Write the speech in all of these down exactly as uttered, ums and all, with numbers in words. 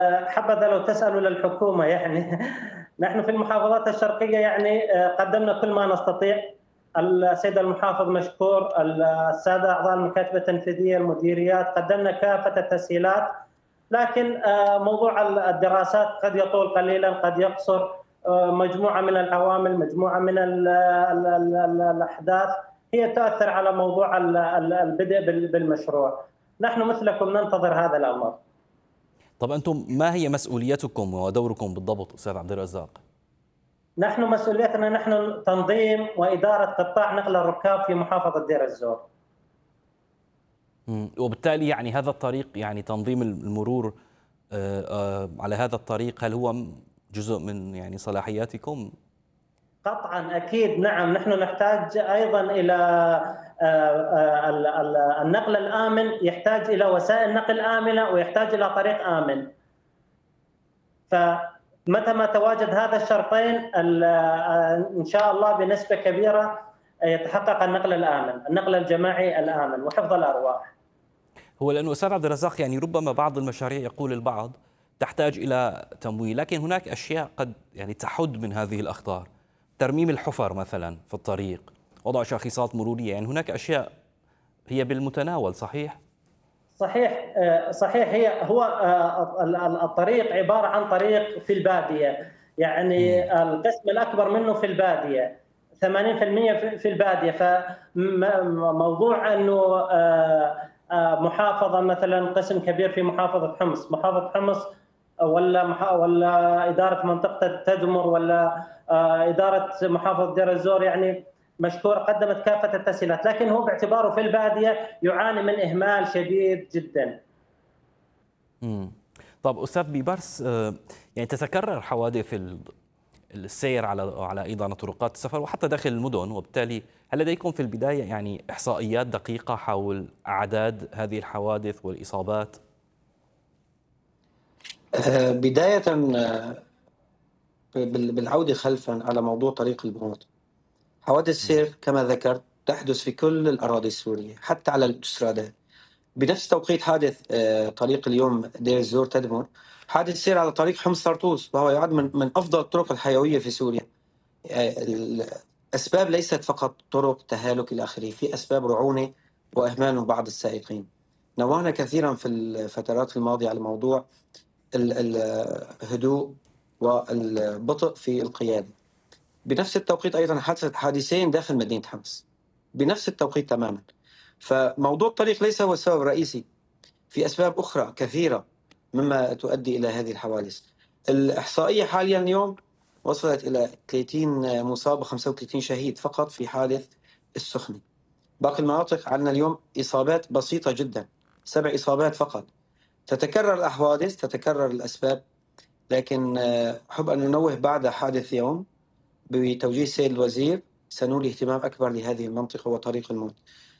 حبذا لو تسألوا للحكومة يعني نحن في المحافظات الشرقية يعني آه، قدمنا كل ما نستطيع. السيد المحافظ مشكور، السادة أعضاء المكاتب التنفيذية، المديريات، قدمنا كافة التسهيلات. لكن آه، موضوع الدراسات قد يطول قليلا، قد يقصر. آه، مجموعة من العوامل، مجموعة من ال ال ال ال الأحداث هي تؤثر على موضوع ال- ال- البدء بال- بالمشروع. نحن مثلكم ننتظر هذا الأمر. طب أنتم ما هي مسؤوليتكم ودوركم بالضبط أستاذ عبد الرزاق؟ نحن مسؤوليتنا نحن تنظيم وإدارة قطاع نقل الركاب في محافظة دير الزور. مم. وبالتالي يعني هذا الطريق، يعني تنظيم المرور آه، آه، على هذا الطريق، هل هو جزء من يعني صلاحياتكم؟ قطعا أكيد نعم، نحن نحتاج أيضا إلى آه، آه، ال- ال- النقل الآمن، يحتاج إلى وسائل نقل آمنة ويحتاج إلى طريق آمن. فمتى ما تواجد هذا الشرطين ال- آه، إن شاء الله بنسبة كبيرة يتحقق النقل الآمن، النقل الجماعي الآمن وحفظ الأرواح. هو لأنه أستاذ عبد الرزاق، يعني ربما بعض المشاريع يقول البعض تحتاج إلى تمويل، لكن هناك أشياء قد يعني تحد من هذه الأخطار. ترميم الحفر مثلا في الطريق، وضع شاخصات مرورية، يعني هناك أشياء هي بالمتناول، صحيح؟ صحيح آه، صحيح. هي هو آه، ال- ال- الطريق عبارة عن طريق في البادية، يعني مم. القسم الأكبر منه في البادية، ثمانين بالمئة في في البادية. فموضوع أنه آه، آه، محافظة مثلا، قسم كبير في محافظة حمص، محافظة حمص ولا مح- ولا إدارة منطقة التدمر ولا آه، إدارة محافظة دير الزور، يعني مشكورة قدمت كافة التسهيلات، لكن هو باعتباره في البادية يعاني من إهمال شديد جدا. مم. طب أستاذ بيبرس، آه، يعني تتكرر حوادث ال- السير على على أيضا طرقات السفر وحتى داخل المدن، وبالتالي هل لديكم في البداية يعني إحصائيات دقيقة حول أعداد هذه الحوادث والإصابات؟ آه، بداية آه، بال- بالعودة خلفا على موضوع طريق الموت. حوادث السير كما ذكرت تحدث في كل الأراضي السورية حتى على الأوتوسترادات. بنفس توقيت حادث آه، طريق اليوم دير الزور تدمر، حادث سير على طريق حمص طرطوس، وهو يعد من من أفضل الطرق الحيوية في سوريا. آه، الأسباب ليست فقط طرق تهالك إلى آخره، في أسباب رعونة وإهمال من بعض السائقين. نوهنا كثيرا في الفترات الماضية على موضوع ال- الهدوء والبطء في القيادة. بنفس التوقيت أيضا حدثت حادثين داخل مدينة حمص بنفس التوقيت تماما. فموضوع الطريق ليس هو السبب الرئيسي، في أسباب أخرى كثيرة مما تؤدي إلى هذه الحوادث. الإحصائية حاليا اليوم وصلت إلى ثلاثين مصاب و35 شهيد فقط في حادث السخنة. باقي المناطق عندنا اليوم إصابات بسيطة جدا، سبع إصابات فقط. تتكرر الأحوادث، تتكرر الأسباب، لكن آه، أحب أن ننوه بعد حادث يوم بتوجيه السيد الوزير سنولي اهتمام أكبر لهذه المنطقة وطريق الموت.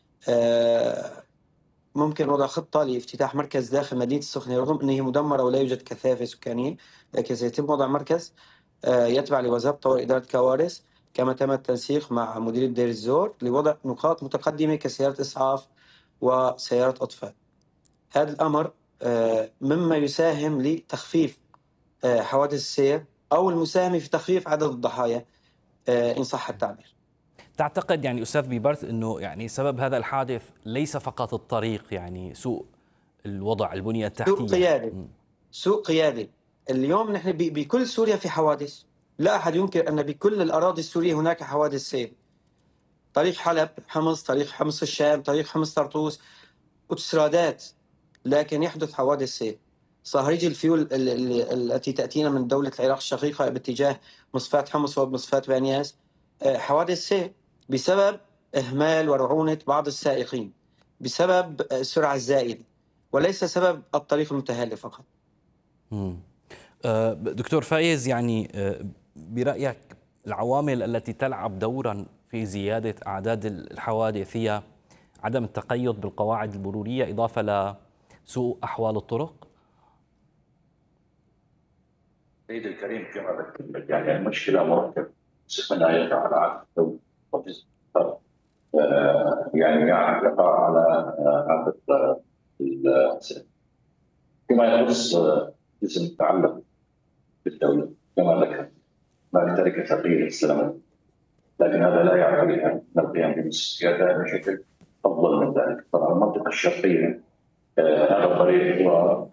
آه، ممكن وضع خطة لافتتاح مركز داخل مدينة السخنة، رغم أنها مدمرة ولا يوجد كثافة سكانية، لكن سيتم وضع مركز آه، يتبع لوزارة طوارئ إدارة كوارث، كما تم التنسيق مع مديرية دير الزور لوضع نقاط متقدمة كسيارة إسعاف وسيارة أطفال. هذا الأمر آه، مما يساهم لتخفيف آه، حوادث السير أو المساهمة في تخفيف عدد الضحايا آه، إن صح التعبير. تعتقد يعني أستاذ بيبرس أنه يعني سبب هذا الحادث ليس فقط الطريق، يعني سوء الوضع، البنية سوء التحتية؟ قيادة، سوء قيادة. اليوم نحن ب- بكل سوريا في حوادث، لا أحد ينكر أن بكل الأراضي السورية هناك حوادث سير. طريق حلب حمص، طريق حمص الشام، طريق حمص طرطوس، أوتوسترادات، لكن يحدث حوادث سير. صهريج الفيول ال- ال- التي تأتينا من دولة العراق الشقيقة باتجاه مصفاة حمص ومصفاة بانياس، آه، حوادث سير بسبب إهمال ورعونة بعض السائقين، بسبب آه، السرعة الزائدة، وليس سبب الطريق المتهالك فقط. مم. آه، دكتور فايز، يعني آه، برأيك العوامل التي تلعب دورا في زيادة أعداد الحوادث هي عدم التقيد بالقواعد المرورية إضافة لسوء أحوال الطرق؟ سيدي الكريم، كما ذكرت لك يعني المشكله مركبه، منها يقع على عاتق الدوله وجزء آه، يعني يقع على آه، عاتق آه، ال- فيما يخص آه، جزء متعلق بالدولة كما ذكر ما ترك تقييد السلامة، لكن هذا لا يعني أن القيام بمسؤولياتها بشكل أفضل من ذلك. طبعا المنطقة الشرقية هذا طريق و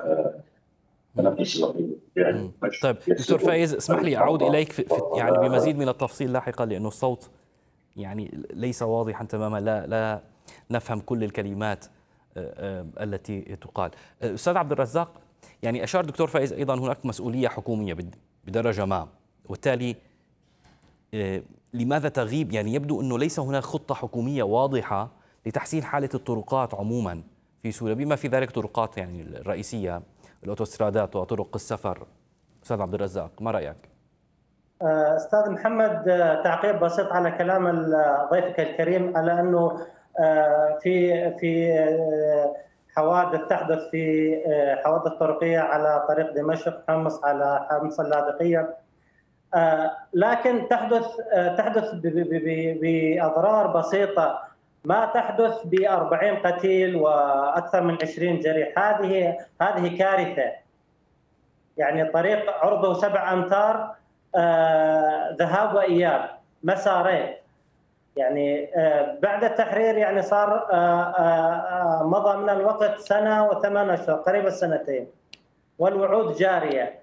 طيب دكتور فايز، اسمح لي أعود إليك في في يعني بمزيد من التفصيل لاحقا، لأنه الصوت يعني ليس واضحا تماما، لا لا نفهم كل الكلمات التي تقال. أستاذ عبد الرزاق، يعني أشار دكتور فايز أيضا هناك مسؤولية حكومية بدرجة ما، وبالتالي لماذا تغيب؟ يعني يبدو أنه ليس هناك خطة حكومية واضحة لتحسين حالة الطرقات عموما في سوريا، بما في ذلك طرقات يعني الرئيسية، الأوتوسترادات وطرق السفر. أستاذ عبد الرزاق، ما رأيك؟ أستاذ محمد، تعقيب بسيط على كلام ضيفك الكريم، على أنه في في حوادث تحدث في حوادث طرقية على طريق دمشق حمص على حمص اللاذقية، لكن تحدث تحدث بأضرار بسيطة، ما تحدث بأربعين قتيل وأكثر من عشرين جريح. هذه هذه كارثة. يعني طريق عرضه سبع أمتار ذهاب وإياب، مسارين. يعني بعد التحرير يعني صار مضى من الوقت سنة وثمان أشهر، قريب السنتين، والوعود جارية.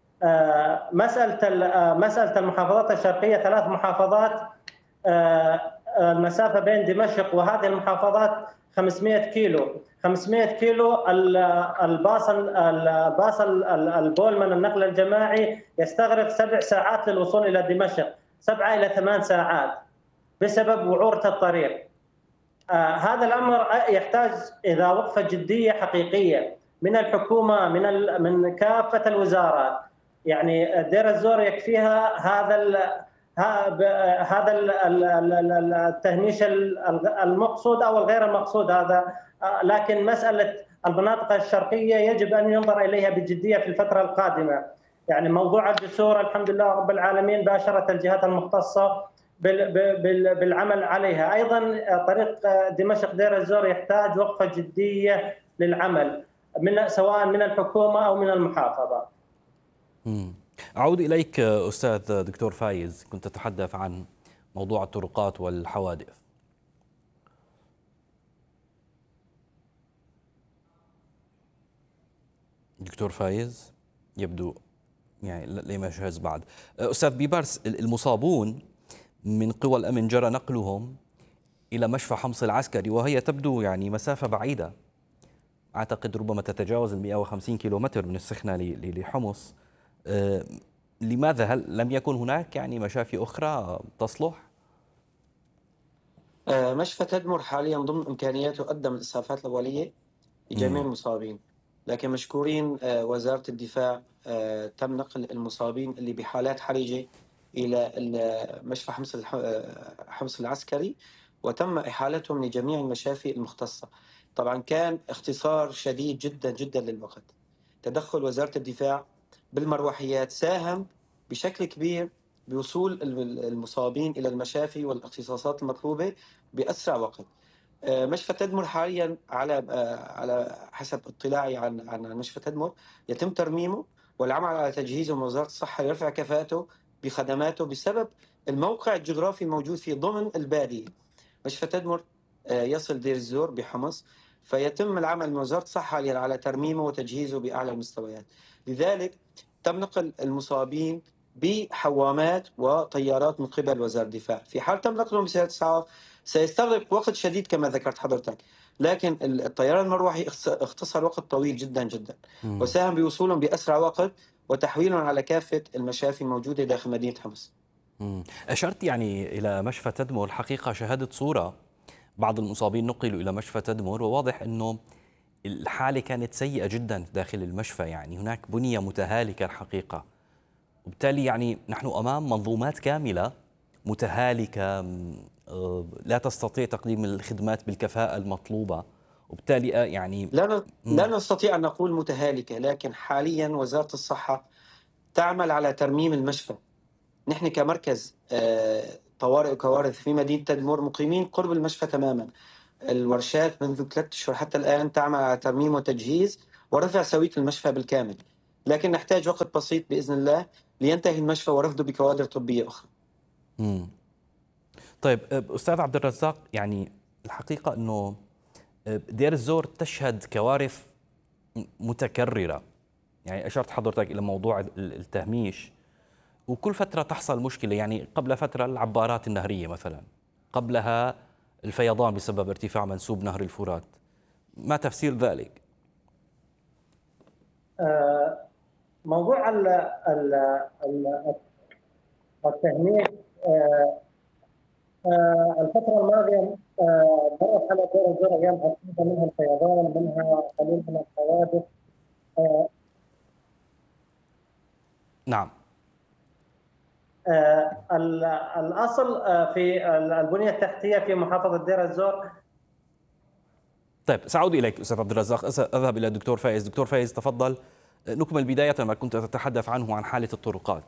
مسألة مسألة المحافظات الشرقية، ثلاث محافظات، المسافة بين دمشق وهذه المحافظات خمسمئة كيلو. خمسمئة كيلو. الباص الباص البولمان النقل الجماعي يستغرق سبع ساعات للوصول إلى دمشق، سبعة إلى ثمان ساعات بسبب وعورة الطريق. آه هذا الأمر يحتاج إذا وقفة جدية حقيقية من الحكومة، من من كافة الوزارات. يعني دير الزور يكفيها هذا ال هذا التهميش المقصود او الغير المقصود هذا، لكن مساله المناطق الشرقيه يجب ان ينظر اليها بجديه في الفتره القادمه. يعني موضوع الجسور الحمد لله رب العالمين باشرت الجهات المختصه بالعمل عليها. ايضا طريق دمشق دير الزور يحتاج وقفه جديه للعمل، من سواء من الحكومه او من المحافظه. مم. أعود إليك أستاذ دكتور فايز، كنت تتحدث عن موضوع الطرقات والحوادث. دكتور فايز يبدو يعني لم يجهز بعد. أستاذ بيبرس، المصابون من قوى الأمن جرى نقلهم إلى مشفى حمص العسكري، وهي تبدو يعني مسافة بعيدة، أعتقد ربما تتجاوز ال مئة وخمسين كيلومتر من السخنة لحمص. أه لماذا؟ هل لم يكن هناك يعني مشافي أخرى تصلح؟ أه مشفى تدمر حاليا ضمن إمكانياته قدم الإسعافات الأولية لجميع المصابين، لكن مشكورين أه وزارة الدفاع أه تم نقل المصابين اللي بحالات حرجة إلى مشفى حمص حمص العسكري، وتم إحالتهم لجميع المشافي المختصة. طبعا كان اختصار شديد جدا جدا للوقت. تدخل وزارة الدفاع بالمروحيات ساهم بشكل كبير بوصول المصابين إلى المشافي والاختصاصات المطلوبة بأسرع وقت. مشفى تدمر حاليا على على حسب اطلاعي عن عن مشفى تدمر يتم ترميمه والعمل على تجهيزه من وزارة الصحة ليرفع كفاءته بخدماته بسبب الموقع الجغرافي الموجود فيه ضمن البادية. مشفى تدمر يصل دير الزور بحمص، فيتم العمل من وزارة الصحة حاليا على ترميمه وتجهيزه بأعلى المستويات. لذلك تم نقل المصابين بحوامات وطيارات من قبل وزارة الدفاع. في حال تم نقلهم بسيارة إسعاف سيستغرق وقت شديد كما ذكرت حضرتك، لكن الطيران المروحي اختصر وقت طويل جدا جدا وساهم بوصولهم بأسرع وقت وتحويلهم على كافة المشافي الموجودة داخل مدينة حمص. أشرت يعني إلى مشفى تدمر، الحقيقة شاهدت صورة بعض المصابين نقلوا إلى مشفى تدمر، وواضح أنه الحالة كانت سيئة جدا داخل المشفى، يعني هناك بنية متهالكة الحقيقة، وبالتالي يعني نحن أمام منظومات كاملة متهالكة لا تستطيع تقديم الخدمات بالكفاءة المطلوبة، وبالتالي يعني لا لا نستطيع أن نقول متهالكة، لكن حاليا وزارة الصحة تعمل على ترميم المشفى. نحن كمركز طوارئ وكوارث في مدينة تدمر مقيمين قرب المشفى تماما. الورشات منذ ثلاثة أشهر حتى الآن تعمل على ترميم وتجهيز ورفع سوية المشفى بالكامل. لكن نحتاج وقت بسيط بإذن الله لينتهي المشفى ورفضه بكوادر طبية أخرى. مم. طيب أستاذ عبد الرزاق، يعني الحقيقة أنه دير الزور تشهد كوارث متكررة، يعني أشرت حضرتك إلى موضوع التهميش، وكل فترة تحصل مشكلة. يعني قبل فترة العبارات النهرية مثلا، قبلها الفيضان بسبب ارتفاع منسوب نهر الفرات. ما تفسير ذلك؟ موضوع التهميش الفترة الماضية مرت على دير الزور أيام عسيرة، منها الفيضان، منها قليل من الحوادث. نعم. الأصل في البنية التحتية في محافظة دير الزور. طيب سأعود إليك أستاذ عبد الرزاق، أذهب إلى الدكتور فايز. دكتور فايز تفضل، نكمل بداية ما كنت تتحدث عنه عن حالة الطرقات.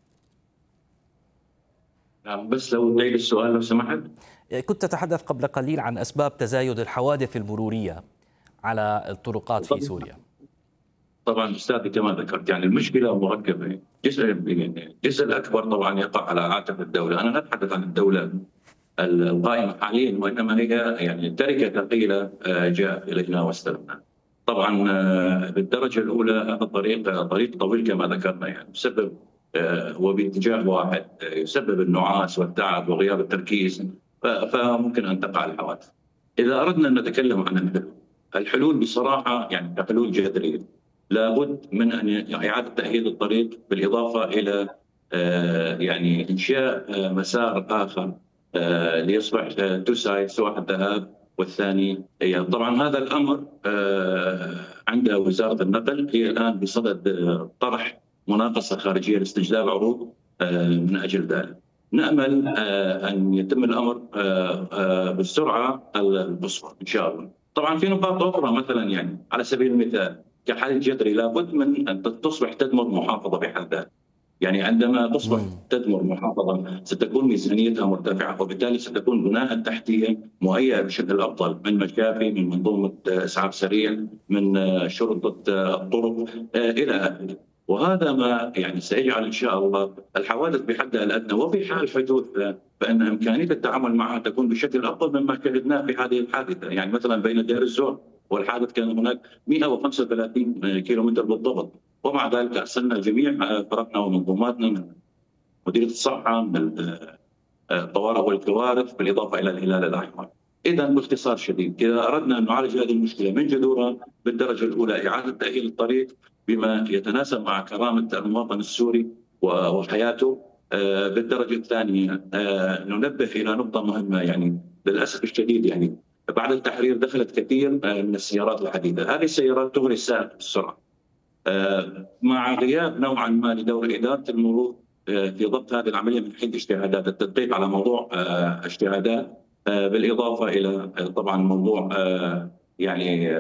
نعم، بس لو نعيد السؤال لو سمحت. كنت تتحدث قبل قليل عن أسباب تزايد الحوادث المرورية على الطرقات في سوريا. طبعا أستاذي كما ذكرت، يعني المشكلة مركبة. جزء الجزء الأكبر طبعا يقع على عاتق الدولة. أنا لا أتحدث عن الدولة القائمة حاليا، وإنما هي يعني تركة ثقيلة جاء إلينا واستلمنا. طبعا بالدرجة الأولى هذا الطريق طريق طويل كما ذكرنا، يعني يسبب وباتجاه واحد يسبب النعاس والتعب وغياب التركيز، فممكن أن تقع الحوادث. إذا أردنا أن نتكلم عن الحلول، الحلول بصراحة يعني كحلول جذرية لابد من أن إعادة تأهيل الطريق، بالإضافة إلى يعني إنشاء مسار آخر ليصبح تو سايدز، واحد ذهاب والثاني إياب. طبعا هذا الأمر عند وزارة النقل، هي الآن بصدد طرح مناقصة خارجية لاستجلاب عروض من أجل ذلك. نأمل أن يتم الأمر بالسرعة القصوى إن شاء الله. طبعا في نقاط أخرى، مثلا يعني على سبيل المثال كحل جذري لابد من أن تصبح تدمر محافظة بحد ذاتها. يعني عندما تصبح تدمر محافظة ستكون ميزانيتها مرتفعة، وبالتالي ستكون بناء التحتية مهيئة بشكل أفضل، من مشافي، من منظومة إسعاف سريع، من شرطة الطرق إلى آخره. وهذا ما يعني سيجعل إن شاء الله الحوادث بحدها الأدنى، وفي حال حدوثها فإن إمكانية التعامل معها تكون بشكل أفضل مما شهدناه في هذه الحادثة. يعني مثلا بين دير الزور والحادث كان هناك مئة وخمسة وثلاثين كيلومتر بالضبط، ومع ذلك أرسلنا جميع فرقنا ومنظوماتنا من مديرية الصحة، من الطوارئ والكوارث، بالإضافة إلى الهلال الأحمر. إذا باختصار شديد، إذا أردنا أن نعالج هذه المشكلة من جذورها، بالدرجة الأولى إعادة تأهيل الطريق بما يتناسب مع كرامة المواطن السوري وحياته. بالدرجة الثانية ننبه إلى نقطة مهمة، يعني للأسف الشديد يعني بعد التحرير دخلت كثير من السيارات الحديثة. هذه السيارات تغري السائق بالسرعة، مع غياب نوعا ما لدور إدارة المرور في ضبط هذه العملية من حيث اجتهادات التدقيق على موضوع اجتهادات، بالإضافة إلى طبعا موضوع يعني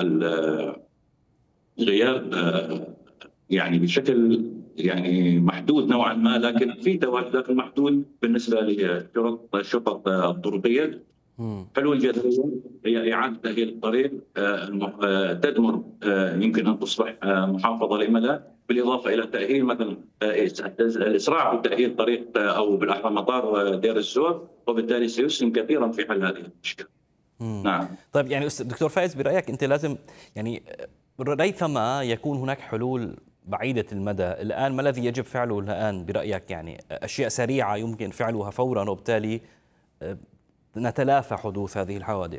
غياب يعني بشكل يعني محدود نوعا ما، لكن في تواجد محدود بالنسبة للشرطة الطرقية. حلول جذرية هي إعادة تأهيل الطريق تدمر يمكن أن تصبح محافظة لمدى، بالإضافة إلى تأهيل مثلا الإسراع في تأهيل طريق أو بالأحرى مطار دير الزور، وبالتالي سيسهم كثيرا في حل هذه المشكلة. نعم. طيب يعني دكتور فايز، برأيك أنت لازم يعني ريثما يكون هناك حلول بعيدة المدى الآن، ما الذي يجب فعله الآن برأيك؟ يعني أشياء سريعة يمكن فعلها فورا وبالتالي نتلافى حدوث هذه الحوادث.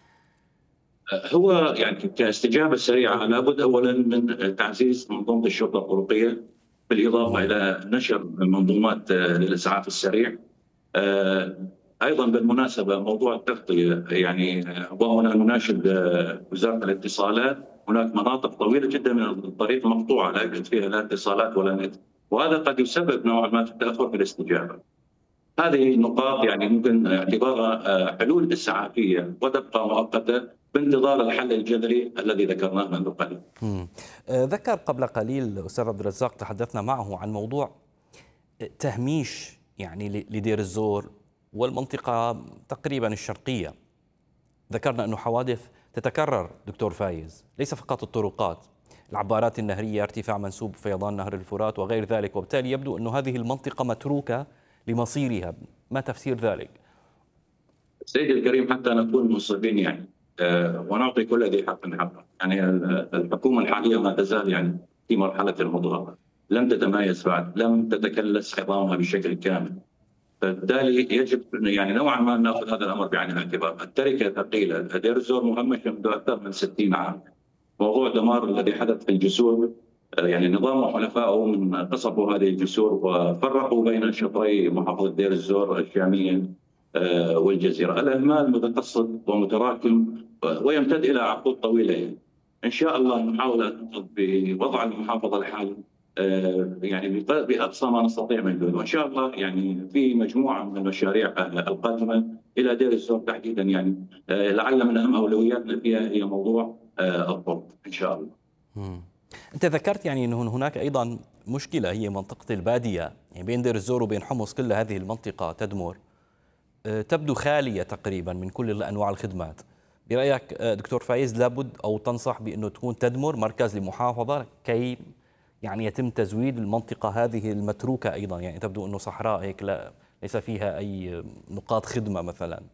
هو يعني كاستجابة سريعة لابد أولا من تعزيز منظومة الشرطة الطرقية، بالإضافة إلى نشر منظومات للإسعاف السريع. أيضا بالمناسبة موضوع التغطية، يعني وهنا نناشد وزارة الاتصالات، هناك مناطق طويلة جدا من الطريق مقطوعة لا يوجد فيها لا اتصالات ولا نت، وهذا قد يسبب نوعا ما في التأخر في الاستجابة. هذه النقاط يعني ممكن اعتبارها حلول إسعافية وتبقى مؤقتة بانتظار الحل الجذري الذي ذكرناه منذ قليل. ذكر قبل قليل أستاذ عبد الرزاق، تحدثنا معه عن موضوع تهميش يعني لدير الزور والمنطقة تقريبا الشرقية. ذكرنا أنه حوادث تتكرر دكتور فايز، ليس فقط الطرقات، العبارات النهرية، ارتفاع منسوب فيضان نهر الفرات وغير ذلك، وبالتالي يبدو أن هذه المنطقة متروكة لمصيرها. ما تفسير ذلك؟ سيدي الكريم، حتى نكون منصفين يعني آه، ونعطي كل ذي حق حقه، يعني الحكومة الحالية ما تزال يعني في مرحلة المضغة، لم تتمايز بعد، لم تتكلس عظامها بشكل كامل. فبالتالي يجب يعني نوعا ما ناخذ هذا الامر بعين الاعتبار. التركه ثقيله، دير الزور مهمشه منذ اكثر من ستين عام. موضوع الدمار الذي حدث في الجسور، يعني نظام وحلفائه من قصفوا هذه الجسور وفرقوا بين شطري محافظه دير الزور الشاميه والجزيره. الاهمال متقصد ومتراكم ويمتد الى عقود طويله. ان شاء الله نحاول ان ننهض بوضع المحافظه الحالي يعني باقصى ما نستطيع من جهد، وان شاء الله يعني في مجموعه من المشاريع القادمه الى دير الزور تحديدا، يعني لعل من اهم اولوياتنا فيها هي موضوع الطرق ان شاء الله. مم. انت ذكرت يعني انه هناك ايضا مشكله هي منطقه الباديه، يعني بين دير الزور وبين حمص كل هذه المنطقه تدمر، تبدو خاليه تقريبا من كل انواع الخدمات. برايك دكتور فايز لابد او تنصح بانه تكون تدمر مركز لمحافظه كي يعني يتم تزويد المنطقه هذه المتروكه ايضا؟ يعني تبدو انه صحراء هيك، لا ليس فيها اي نقاط خدمه مثلا.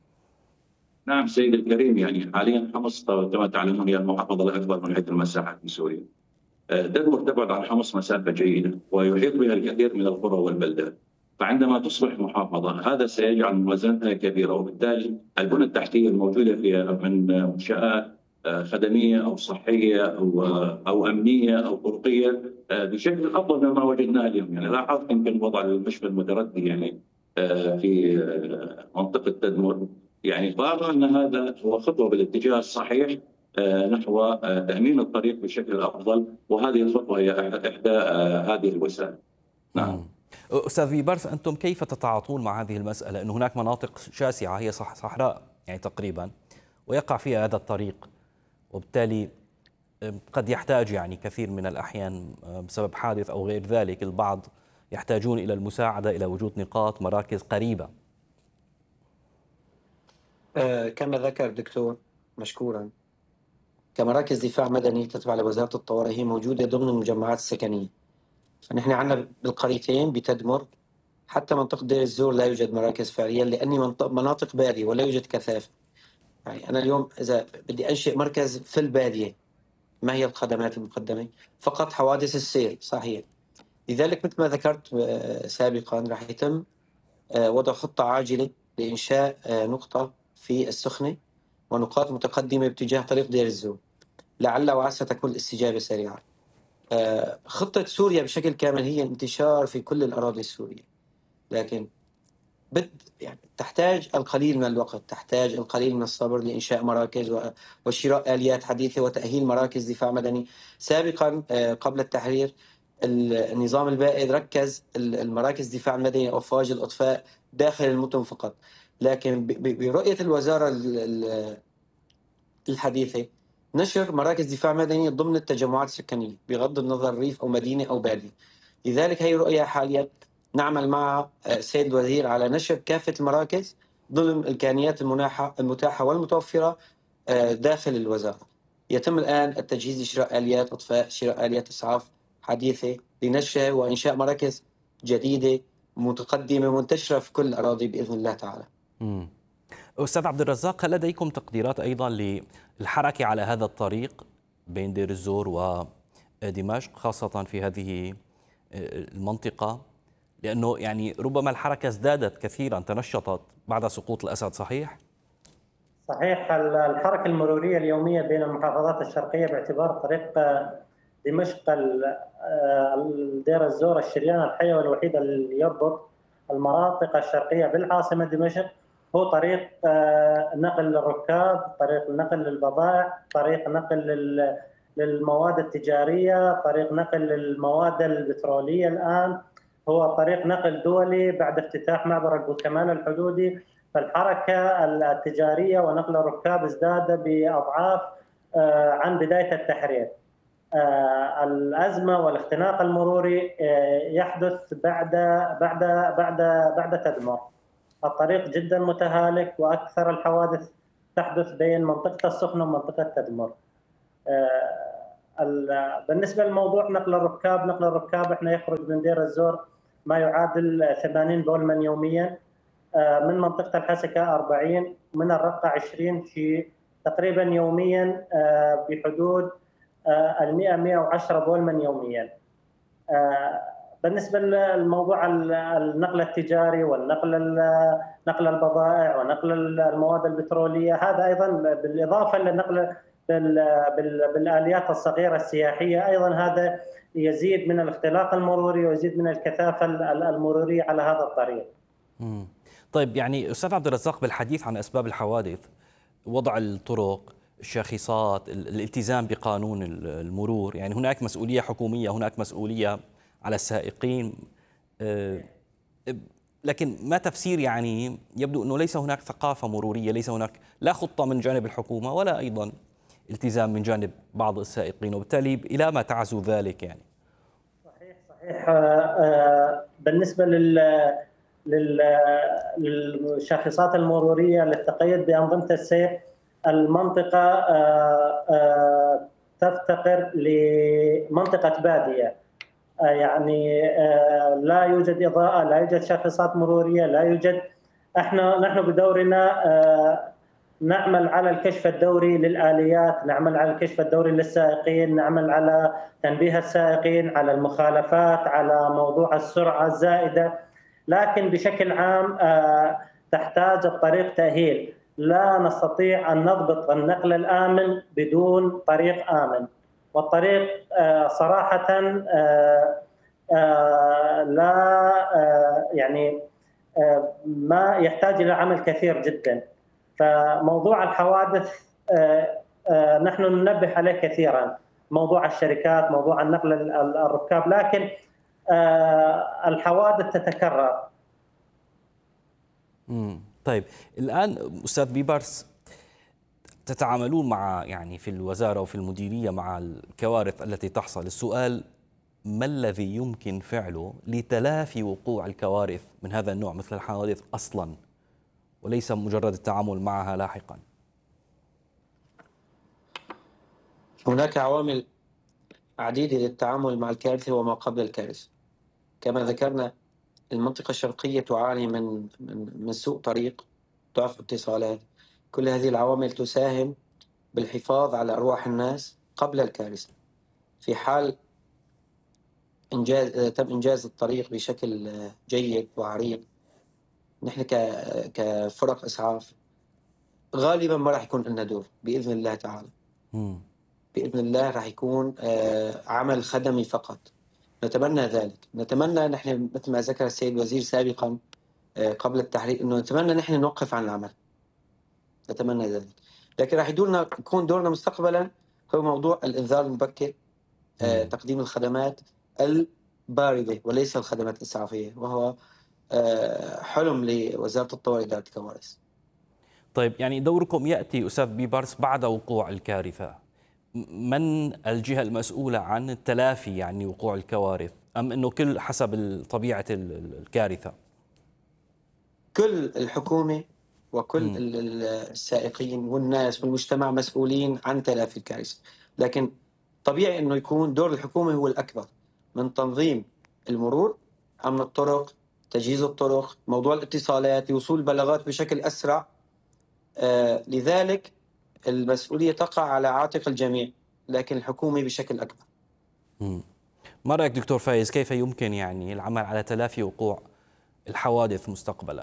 نعم سيد الكريم، يعني حاليا حمص كما تعلمون هي المحافظه الاكبر من حيث المساحه في سوريا. تدمر تبعد عن حمص مسافه جيده ويحيط بها الكثير من القرى والبلدات. فعندما تصبح محافظه هذا سيجعل موازنتها كبيره، وبالتالي البنى التحتيه الموجوده فيها من منشات خدميه او صحيه او او امنيه او طرقيه بشكل افضل مما وجدناه اليوم. يعني لاحظت يمكن وضع المشفى المتردي يعني في منطقه تدمر، يعني فارى ان هذا هو خطوه بالاتجاه الصحيح نحو تامين الطريق بشكل افضل، وهذه الخطوه هي احدى هذه الوسائل. نعم. استاذ بيبرس، انتم كيف تتعاطون مع هذه المساله؟ انه هناك مناطق شاسعه هي صحراء يعني تقريبا ويقع فيها هذا الطريق، وبالتالي قد يحتاج يعني كثير من الاحيان بسبب حادث او غير ذلك البعض يحتاجون الى المساعده، الى وجود نقاط مراكز قريبه. آه كما ذكر دكتور مشكورا، كمراكز دفاع مدني تتبع لوزارة الطوارئ هي موجودة ضمن المجمعات السكنية. فنحن عندنا بالقريتين بتدمر حتى منطقة دير الزور لا يوجد مراكز فعليا، لأني مناطق بادية ولا يوجد كثافة. يعني أنا اليوم إذا بدي أنشئ مركز في البادية، ما هي الخدمات المقدمة؟ فقط حوادث السير صحيح. لذلك مثل ما ذكرت سابقا راح يتم وضع خطة عاجلة لإنشاء نقطة في السخنة ونقاط متقدمة باتجاه طريق دير الزور، لعل وعسى تكون الاستجابة سريعة. خطة سوريا بشكل كامل هي الانتشار في كل الأراضي السورية، لكن بد يعني تحتاج القليل من الوقت، تحتاج القليل من الصبر لإنشاء مراكز وشراء آليات حديثة وتأهيل مراكز دفاع مدني. سابقا قبل التحرير النظام البائد ركز المراكز دفاع مدني أو أفواج الإطفاء داخل المدن فقط، لكن برؤية الوزارة الحديثة نشر مراكز دفاع مدني ضمن التجمعات السكنية بغض النظر ريف أو مدينة أو بادية. لذلك هي رؤية حاليا نعمل مع السيد الوزير على نشر كافة المراكز ضمن الإمكانيات المتاحة والمتوفرة داخل الوزارة. يتم الآن التجهيز لشراء آليات إطفاء، شراء آليات إسعاف حديثة لنشر وإنشاء مراكز جديدة متقدمة منتشرة في كل الأراضي بإذن الله تعالى. مم. أستاذ عبد الرزاق، هل لديكم تقديرات أيضا للحركة على هذا الطريق بين دير الزور ودمشق خاصة في هذه المنطقة؟ لأنه يعني ربما الحركة ازدادت كثيرا، تنشطت بعد سقوط الأسد، صحيح؟ صحيح. الحركة المرورية اليومية بين المحافظات الشرقية باعتبار طريق دمشق دير الزور الشريان الحيوي الوحيد اللي يربط المناطق الشرقية بالعاصمة دمشق، هو طريق نقل للركاب، طريق نقل للبضائع، طريق نقل للمواد التجارية، طريق نقل للمواد البترولية. الآن هو طريق نقل دولي بعد افتتاح معبر البوكمان الحدودي. فالحركة التجارية ونقل الركاب ازداد بأضعاف عن بداية التحرير. الأزمة والاختناق المروري يحدث بعد بعد بعد بعد تدمر. الطريق جدا متهالك وأكثر الحوادث تحدث بين منطقة السخنة ومنطقة تدمر. بالنسبه لموضوع نقل الركاب، نقل الركاب احنا يخرج من دير الزور ما يعادل ثمانين بولمن يوميا، من منطقه الحسكه أربعين، من الرقه عشرين، في تقريبا يوميا بحدود ال مئة مئة وعشرة بولمن يوميا. بالنسبه للموضوع النقل التجاري والنقل نقل البضائع ونقل المواد البتروليه، هذا ايضا بالاضافه للنقل بالاليات الصغيره السياحيه، ايضا هذا يزيد من الاختلاق المروري ويزيد من الكثافه المروريه على هذا الطريق. مم. طيب يعني استاذ عبد الرزاق، بالحديث عن اسباب الحوادث، وضع الطرق، الشاخصات، الالتزام بقانون المرور، يعني هناك مسؤوليه حكوميه، هناك مسؤوليه على السائقين، لكن ما تفسير يعني يبدو أنه ليس هناك ثقافة مرورية، ليس هناك لا خطة من جانب الحكومة ولا أيضا التزام من جانب بعض السائقين، وبالتالي إلى ما تعزو ذلك يعني؟ صحيح صحيح. بالنسبة لل للشاخصات المرورية للتقيد بأنظمة السير، المنطقة تفتقر لمنطقة بادية، يعني لا يوجد إضاءة، لا يوجد شاخصات مرورية، لا يوجد. احنا نحن بدورنا نعمل على الكشف الدوري للآليات، نعمل على الكشف الدوري للسائقين، نعمل على تنبيه السائقين على المخالفات، على موضوع السرعة الزائدة، لكن بشكل عام تحتاج الطريق تأهيل. لا نستطيع أن نضبط النقل الآمن بدون طريق آمن، والطريق صراحة لا يعني ما يحتاج إلى عمل كثير جدا. فموضوع الحوادث نحن ننبه عليه كثيرا، موضوع الشركات، موضوع النقل الركاب، لكن الحوادث تتكرر. امم طيب الآن أستاذ بيبرس، تتعاملون مع يعني في الوزارة وفي المديرية مع الكوارث التي تحصل، السؤال ما الذي يمكن فعله لتلافي وقوع الكوارث من هذا النوع مثل الحوادث أصلا، وليس مجرد التعامل معها لاحقا؟ هناك عوامل عديدة للتعامل مع الكارثة وما قبل الكارثة. كما ذكرنا، المنطقة الشرقية تعاني من من, من سوء طريق، ضعف اتصالات. كل هذه العوامل تساهم بالحفاظ على أرواح الناس قبل الكارثة. في حال إنجاز تم إنجاز الطريق بشكل جيد وعريض، نحن كفرق إسعاف غالبا ما راح يكون لنا دور بإذن الله تعالى. مم. بإذن الله راح يكون عمل خدمي فقط. نتمنى ذلك، نتمنى نحن مثل ما ذكر السيد الوزير سابقا قبل التحرير انه نتمنى نحن نوقف عن العمل، نتمنى ذلك. لكن راح يدورنا يكون دورنا مستقبلا هو موضوع الانذار المبكر، آه، تقديم الخدمات الباردة وليس الخدمات الإسعافية، وهو آه، حلم لوزارة الطوارئ إدارة الكوارث. طيب يعني دوركم يأتي أستاذ بيبرس بعد وقوع الكارثة، من الجهة المسؤولة عن التلافي يعني وقوع الكوارث، أم أنه كل حسب طبيعة الكارثة؟ كل الحكومة وكل م. السائقين والناس والمجتمع مسؤولين عن تلافي الكارثة، لكن طبيعي أنه يكون دور الحكومة هو الأكبر من تنظيم المرور، أمن الطرق، تجهيز الطرق، موضوع الاتصالات، وصول البلاغات بشكل أسرع. آه لذلك المسؤولية تقع على عاتق الجميع، لكن الحكومة بشكل أكبر. م. ما رأيك دكتور فايز، كيف يمكن يعني العمل على تلافي وقوع الحوادث مستقبلا؟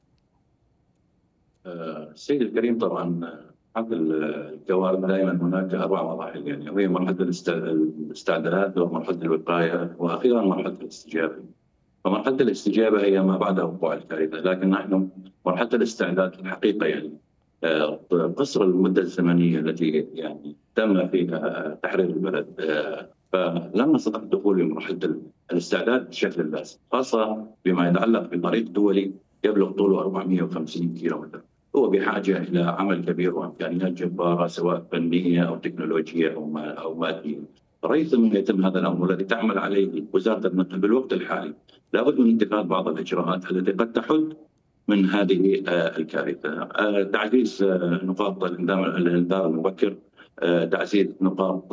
السيد الكريم، طبعا حفل الكوارث دائما هناك اربع مراحل، يعني وهي مرحله الاستعداد ومرحله الوقايه واخيرا مرحله الاستجابه. فمرحله الاستجابه هي ما بعد وقوع الكارثه، لكن نحن مرحله الاستعداد في الحقيقه يعني قصر المده الزمنيه التي يعني تم فيها تحرير البلد، فلم نستطع الدخول لمرحله الاستعداد بشكل لازم، خاصه بما يتعلق بطريق دولي يبلغ طوله أربعمئة وخمسين كيلومتر. هو بحاجه الى عمل كبير وامكانيات جباره سواء فنيه او تكنولوجيه او او ماديه. رئيس من يتم هذا الامر الذي تعمل عليه وزاره النقل بالوقت الحالي، لابد من اتخاذ بعض الاجراءات التي قد تحد من هذه الكارثه. تعزيز نقاط الانذار المبكر تعزيز نقاط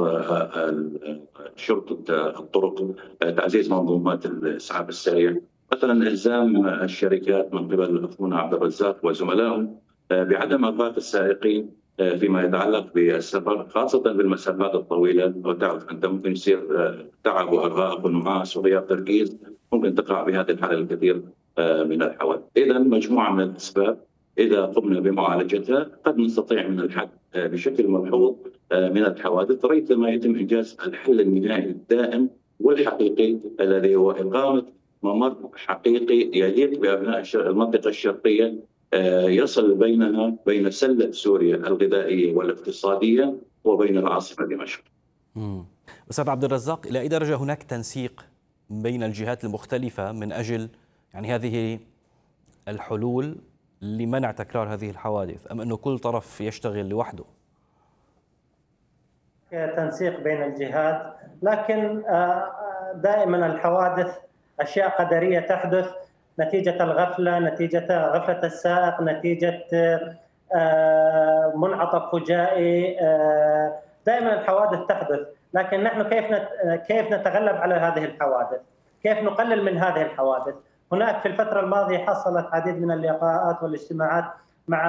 شرطة الطرق، تعزيز منظومات الإسعاف السريع، مثلا إلزام الشركات من قبل أخونا عبد الرزاق وزملائه بعدم إرهاق السائقين فيما يتعلق بالسفر، خاصة بالمسافات الطويلة. وتعرف أنت ممكن يصير تعب وإرهاق ونعاس وغياب تركيز، ممكن تقع بهذه الحالة الكثير من الحوادث. إذا مجموعة من الأسباب إذا قمنا بمعالجتها قد نستطيع من الحد بشكل ملحوظ من الحوادث، ريثما يتم إنجاز الحل النهائي الدائم والحقيقي الذي هو إقامة ممر حقيقي يليق بأبناء المنطقة الشرقية، يصل بينها بين سلة سوريا الغذائية والاقتصادية وبين العاصمة دمشق. أستاذ عبد الرزاق، إلى أي درجة هناك تنسيق بين الجهات المختلفة من أجل يعني هذه الحلول لمنع تكرار هذه الحوادث، أم أنه كل طرف يشتغل لوحده؟ تنسيق بين الجهات، لكن دائما الحوادث أشياء قدرية تحدث نتيجة الغفلة، نتيجة غفلة السائق، نتيجة منعطف فجائي. دائما الحوادث تحدث، لكن نحن كيف كيف نتغلب على هذه الحوادث؟ كيف نقلل من هذه الحوادث؟ هناك في الفترة الماضية حصلت عديد من اللقاءات والاجتماعات مع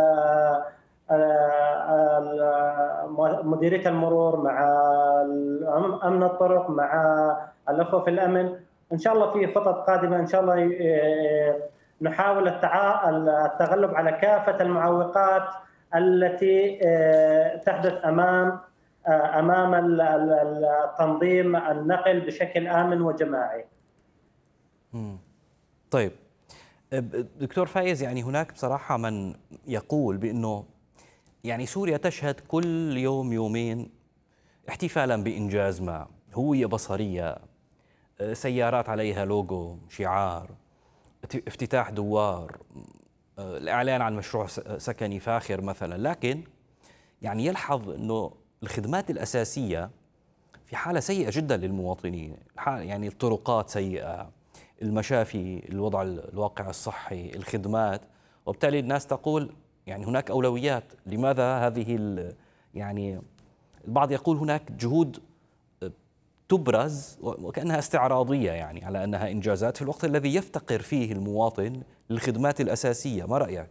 مديرية المرور، مع أمن الطرق، مع الأخوة في الأمن. إن شاء الله في خطط قادمة إن شاء الله نحاول التغلب على كافة المعوقات التي تحدث أمام أمام التنظيم النقل بشكل آمن وجماعي. طيب دكتور فايز، يعني هناك بصراحة من يقول بأنه يعني سوريا تشهد كل يوم يومين احتفالا بإنجاز ما، هوية بصرية، سيارات عليها لوجو، شعار، افتتاح دوار، الإعلان عن مشروع سكني فاخر مثلا، لكن يعني يلحظ أنه الخدمات الأساسية في حالة سيئة جدا للمواطنين، يعني الطرقات سيئة، المشافي، الوضع الواقع الصحي، الخدمات، وبالتالي الناس تقول يعني هناك أولويات. لماذا هذه يعني البعض يقول هناك جهود تبرز وكأنها استعراضية يعني على أنها إنجازات في الوقت الذي يفتقر فيه المواطن للخدمات الأساسية. ما رأيك؟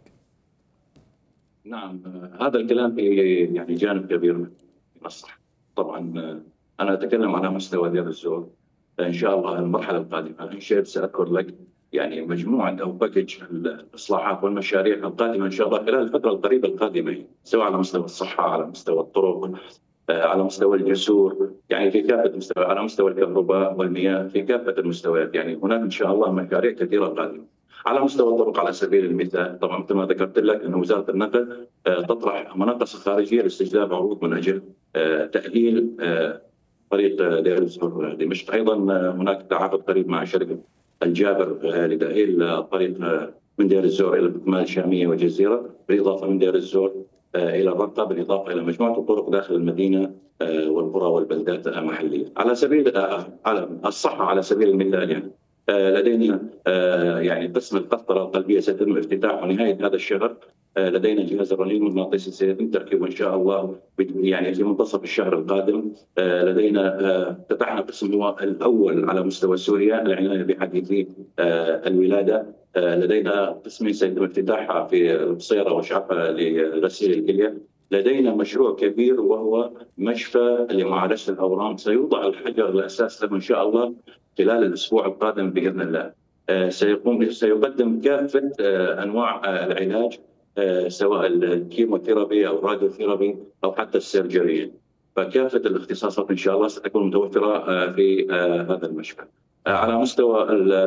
نعم، هذا الكلام يعني جانب كبير من الصح. طبعا أنا أتكلم على مستوى دير الزور. إن شاء الله المرحلة القادمة إن شئت سأذكر لك يعني مجموعة أو باكج الإصلاحات والمشاريع القادمة إن شاء الله خلال الفترة القريبة القادمة، سواء على مستوى الصحة، على مستوى الطرق، على مستوى الجسور، يعني في كافة مستوى، على مستوى الكهرباء والمياه، في كافة المستويات. يعني هناك إن شاء الله مشاريع كثيرة قادمة. على مستوى الطرق على سبيل المثال، طبعا مثل ما ذكرت لك أن وزارة النقل تطرح مناقصة خارجية لاستجلاب عروض من أجل تأهيل طريق دير الزور دمشق. أيضا هناك تعاقد قريب مع شركة الجابر لتأهيل الطريق من دير الزور إلى الكمال الشامية والجزيرة، بالإضافة من دير الزور إلى الرقة، بالإضافة إلى مجموعة الطرق داخل المدينة والقرى والبلدات المحلية. على سبيل على الصحة على سبيل المثال، يعني لدينا يعني قسم القسطرة القلبية سيتم افتتاحه نهاية هذا الشهر. لدينا جهاز الرنين المغناطيسي سيتم تركيبه إن شاء الله يعني في منتصف الشهر القادم. لدينا فتحنا قسم هو الأول على مستوى سوريا العناية بحديثي الولادة. لدينا قسم سيتم افتتاحها في البصيرة وشعفة لغسيل الكلية. لدينا مشروع كبير وهو مشفى لمعالجة الأورام، سيوضع الحجر الأساس له إن شاء الله خلال الأسبوع القادم بإذن الله. سيقوم سيقدم كافة أنواع العلاج، سواء الكيموثيرابي أو الراديوثيرابي أو حتى السيرجري، فكافة الاختصاصات إن شاء الله ستكون متوفرة في هذا المشفى. على مستوى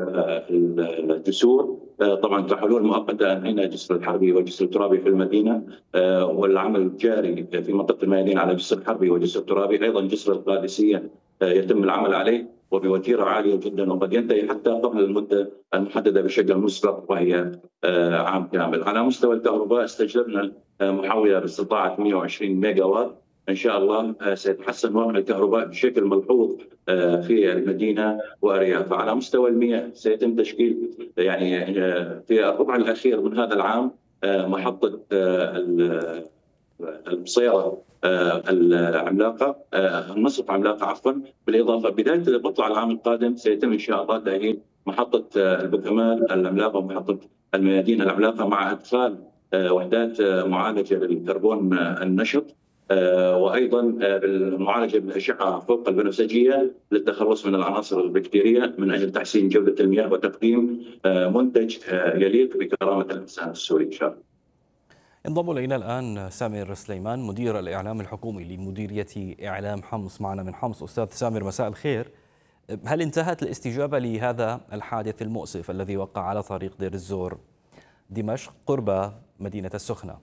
الجسور، طبعا كحلول مؤقته انهينا الجسر الحربي والجسر الترابي في المدينه، والعمل جاري في منطقه الميادين على الجسر الحربي والجسر الترابي. ايضا جسر القادسيه يتم العمل عليه وبوتيره عاليه جدا، وقد ينتهي حتى قبل المده المحدده بشكل مسبق وهي عام كامل. على مستوى الكهرباء استجلبنا محوله باستطاعه مئة وعشرين ميجا وات. إن شاء الله سيتحسن وضع الكهرباء بشكل ملحوظ في المدينة وأريافها. على مستوى المياه سيتم تشكيل يعني في الربع الأخير من هذا العام محطة البصيره العملاقه، النصف عملاقه عفوا. بالاضافه بدايه بطلع العام القادم سيتم انشاء الله تاهيل محطه البوكمال العملاقه ومحطه الميادين العملاقه مع ادخال وحدات معالجه للكربون النشط، وايضا بالمعالجه بالاشعه فوق البنفسجيه للتخلص من العناصر البكتيريه من اجل تحسين جوده المياه وتقديم منتج يليق بكرامه الانسان السوري ان شاء الله. انضم الينا الان سامر سليمان مدير الاعلام الحكومي لمديريه اعلام حمص معنا من حمص. استاذ سامر مساء الخير. هل انتهت الاستجابه لهذا الحادث المؤسف الذي وقع على طريق دير الزور دمشق قرب مدينه السخنه؟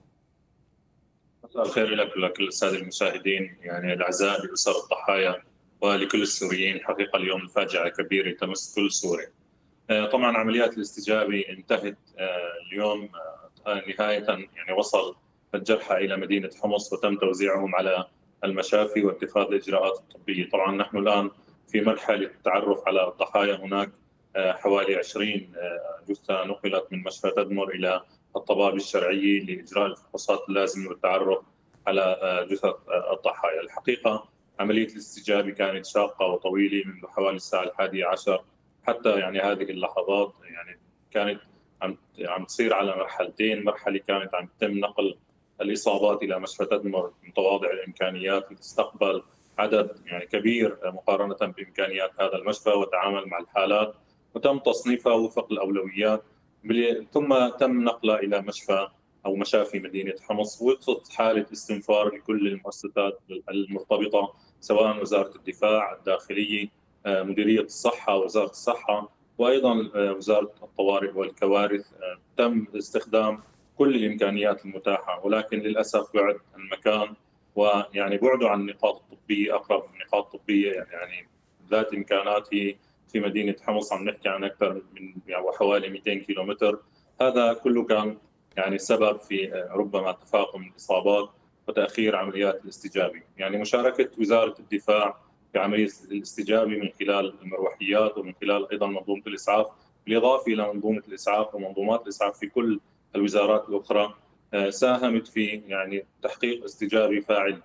مساء الخير لك ولكل الساده المشاهدين يعني الاعزاء لاسر الضحايا ولكل السوريين. حقيقه اليوم فاجعه كبيره تمس كل سوري. طبعا عمليات الاستجابه انتهت اليوم نهايه، يعني وصل الجرحى الى مدينه حمص وتم توزيعهم على المشافي واتخاذ الاجراءات الطبيه. طبعا نحن الان في مرحله التعرف على الضحايا. هناك حوالي عشرين جثه نقلت من مشفى تدمر الى الطبابة الشرعية لإجراء الفحوصات اللازمة والتعرف على جثث الضحايا. الحقيقة عملية الاستجابة كانت شاقة وطويلة منذ حوالي الساعة الحادية عشر حتى يعني هذه اللحظات. يعني كانت عم عم تصير على مرحلتين. مرحلة كانت عم تتم نقل الإصابات إلى مشفى تدمر متواضع الإمكانيات لتستقبل عدد يعني كبير مقارنة بإمكانيات هذا المشفى وتعامل مع الحالات، وتم تصنيفها وفق الأولويات، ثم تم نقلها إلى مشفى أو مشافي مدينة حمص. وقفت حالة استنفار لكل المؤسسات المرتبطة سواء وزارة الدفاع، الداخلية، مديرية الصحة، وزارة الصحة، وأيضا وزارة الطوارئ والكوارث. تم استخدام كل الإمكانيات المتاحة، ولكن للأسف بعد المكان ويعني بعده عن النقاط الطبية أقرب نقاط طبية يعني ذات إمكانات هي في مدينة حمص. عم نحكي عن أكثر من يعني حوالي مئتين كيلومتر. هذا كله كان يعني سبب في ربما تفاقم الإصابات وتأخير عمليات الاستجابة. يعني مشاركة وزارة الدفاع في عملية الاستجابة من خلال المروحيات ومن خلال أيضا منظومة الإسعاف، بالإضافة إلى منظومة الإسعاف ومنظومات الإسعاف في كل الوزارات الأخرى، ساهمت في يعني تحقيق استجابة فاعلة.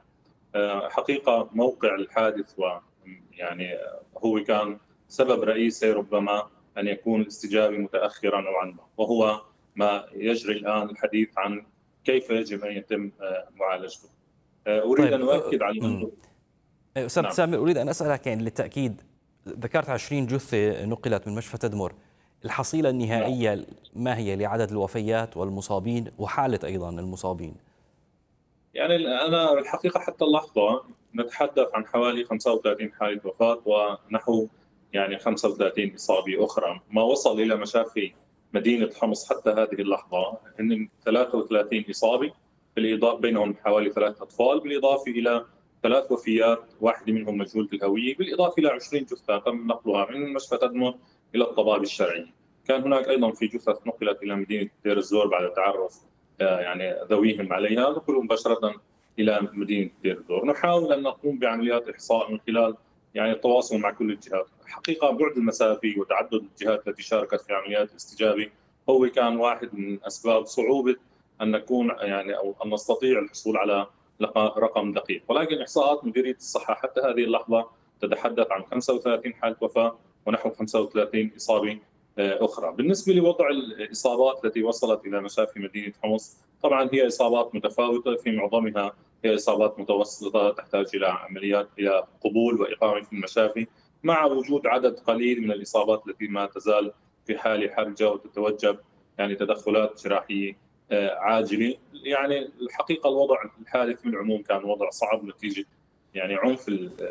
حقيقة موقع الحادث ويعني هو كان سبب رئيسي ربما أن يكون الاستجابة متأخرا نوعا ما، وهو ما يجري الآن الحديث عن كيف يجب أن يتم معالجته. أريد طيب. أن أؤكد على أنه أستاذ نعم. سامر، أريد أن أسألك يعني للتأكيد، ذكرت عشرين جثة نقلت من مشفى تدمر، الحصيلة النهائية نعم. ما هي لعدد الوفيات والمصابين وحالة أيضا المصابين؟ يعني أنا الحقيقة حتى اللحظة نتحدث عن حوالي خمسة وثلاثين حالة وفاة ونحو يعني خمسة وثلاثين إصابة أخرى. ما وصل إلى مشافي مدينة حمص حتى هذه اللحظة إن ثلاثة وثلاثين إصابة، بالإضافة بينهم حوالي ثلاث أطفال، بالإضافة إلى ثلاث وفيات واحدة منهم مجهولة الهوية، بالإضافة إلى عشرين جثة تم نقلها من مشفى تدمر إلى الطبابة الشرعية. كان هناك أيضا في جثث نقلت إلى مدينة دير الزور بعد تعرف يعني ذويهم عليها، نقلوا مباشرة إلى مدينة دير الزور. نحاول أن نقوم بعمليات إحصاء من خلال يعني التواصل مع كل الجهات. حقيقة بعد المسافي وتعدد الجهات التي شاركت في عمليات الاستجابة هو كان واحد من أسباب صعوبة أن نكون يعني أو أن نستطيع الحصول على رقم دقيق. ولكن إحصاءات مديرية الصحة حتى هذه اللحظة تتحدث عن خمسة وثلاثين حالة وفاة ونحو خمسة وثلاثين إصابة أخرى. بالنسبة لوضع الإصابات التي وصلت إلى مشافي مدينة حمص، طبعا هي إصابات متفاوتة، في معظمها هي إصابات متوسطة تحتاج إلى عمليات إلى قبول وإقامة في المشافي، مع وجود عدد قليل من الإصابات التي ما تزال في حالة حرجة وتتوجب يعني تدخلات جراحية عاجلة. يعني الحقيقة الوضع الحادث في العموم كان وضع صعب نتيجة يعني عنف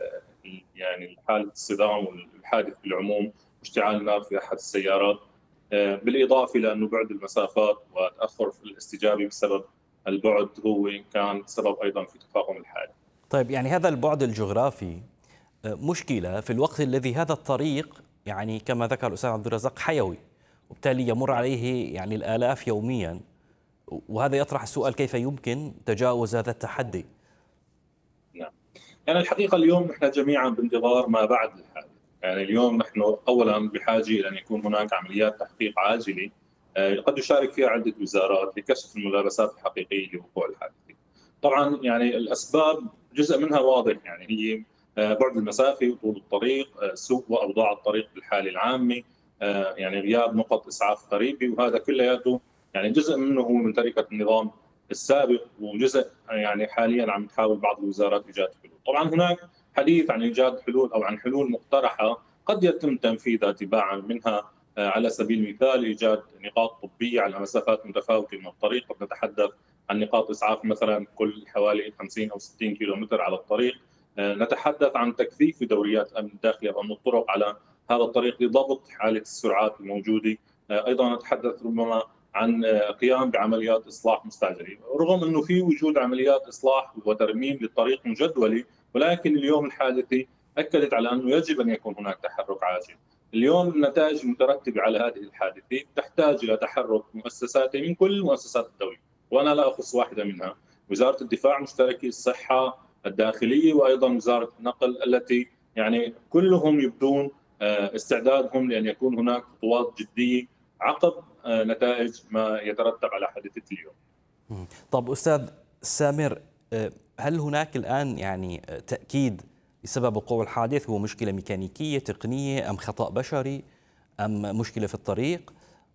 يعني حالة الصدام والحادث بالعموم واشتعال النار في أحد السيارات، بالإضافة إلى أنه بعد المسافات وتأخر في الاستجابة بسبب البعد هو كان سبب أيضا في تفاقم الحادث. طيب، يعني هذا البعد الجغرافي مشكلة في الوقت الذي هذا الطريق يعني كما ذكر الأستاذ عبد الرزاق حيوي، وبالتالي يمر عليه يعني الآلاف يوميا، وهذا يطرح السؤال كيف يمكن تجاوز هذا التحدي؟ نعم، يعني الحقيقة اليوم نحن جميعا بانتظار ما بعد الحادث. يعني اليوم نحن أولا بحاجة إلى أن يكون هناك عمليات تحقيق عاجلة قد يشارك فيها عدة وزارات لكشف الملابسات الحقيقية لوقوع الحادث. طبعا يعني الاسباب جزء منها واضح، يعني هي بعد المسافه وطول الطريق، سوء واوضاع الطريق بالحاله العامه، يعني غياب نقط اسعاف قريبه، وهذا كلياته يعني جزء منه هو من تركه النظام السابق، وجزء يعني حاليا عم تحاول بعض الوزارات ايجاد حلول. طبعا هناك حديث عن ايجاد حلول او عن حلول مقترحه قد يتم تنفيذها تباعا، منها على سبيل المثال ايجاد نقاط طبيه على مسافات متفاوته من الطريق. قد نتحدث عن نقاط اسعاف مثلا كل حوالي خمسين او ستين كيلومتر على الطريق. نتحدث عن تكثيف دوريات امن الداخلي او امن الطرق على هذا الطريق لضبط حاله السرعات الموجوده. ايضا نتحدث ربما عن قيام بعمليات اصلاح مستعجله، رغم انه في وجود عمليات اصلاح وترميم للطريق مجدوله، ولكن اليوم الحادثه اكدت على انه يجب ان يكون هناك تحرك عاجل. اليوم النتائج المترتبه على هذه الحادثه تحتاج الى تحرك مؤسسات من كل مؤسسات الدوله، وانا لا اخص واحده منها، وزاره الدفاع مشتركه، الصحه، الداخليه، وايضا وزاره النقل، التي يعني كلهم يبدون استعدادهم لان يكون هناك خطوات جديه عقب نتائج ما يترتب على حادثه اليوم. طب استاذ سامر، هل هناك الان يعني تاكيد بسبب وقوع الحادث هو مشكله ميكانيكيه تقنيه ام خطا بشري ام مشكله في الطريق؟